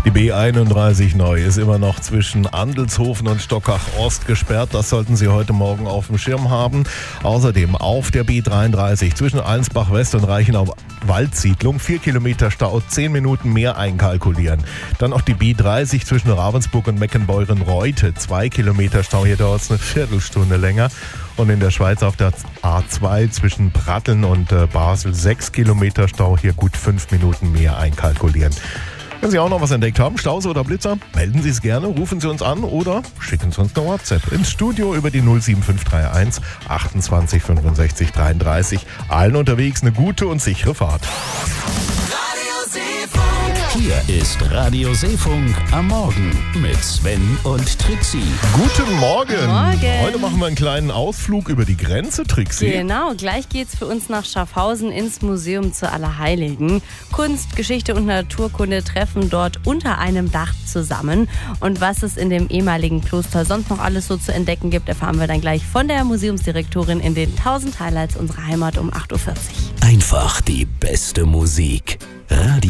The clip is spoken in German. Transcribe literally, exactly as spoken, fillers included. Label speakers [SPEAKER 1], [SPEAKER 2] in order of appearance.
[SPEAKER 1] Die B einunddreißig neu ist immer noch zwischen Andelshofen und Stockach-Ost gesperrt. Das sollten Sie heute Morgen auf dem Schirm haben. Außerdem auf der B dreiunddreißig zwischen Allensbach-West und Reichenau-Waldsiedlung vier Kilometer Stau, zehn Minuten mehr einkalkulieren. Dann auch die B dreißig zwischen Ravensburg und Meckenbeuren-Reute, zwei Kilometer Stau. Hier dauert es eine Viertelstunde länger. Und in der Schweiz auf der A zwei zwischen Pratteln und äh, Basel sechs Kilometer Stau. Hier gut fünf Minuten mehr einkalkulieren. Wenn Sie auch noch was entdeckt haben, Staus oder Blitzer, melden Sie es gerne, rufen Sie uns an oder schicken Sie uns eine WhatsApp ins Studio über die null sieben fünf drei eins achtundzwanzig fünfundsechzig dreiunddreißig. Allen unterwegs eine gute und sichere Fahrt.
[SPEAKER 2] Hier ist Radio Seefunk am Morgen mit Sven und Trixie.
[SPEAKER 1] Guten Morgen.
[SPEAKER 3] Morgen.
[SPEAKER 1] Heute machen wir einen kleinen Ausflug über die Grenze, Trixie.
[SPEAKER 3] Genau, gleich geht's für uns nach Schaffhausen ins Museum zu Allerheiligen. Kunst, Geschichte und Naturkunde treffen dort unter einem Dach zusammen. Und was es in dem ehemaligen Kloster sonst noch alles so zu entdecken gibt, erfahren wir dann gleich von der Museumsdirektorin in den tausend Highlights unserer Heimat um acht Uhr vierzig.
[SPEAKER 2] Einfach die beste Musik. Radio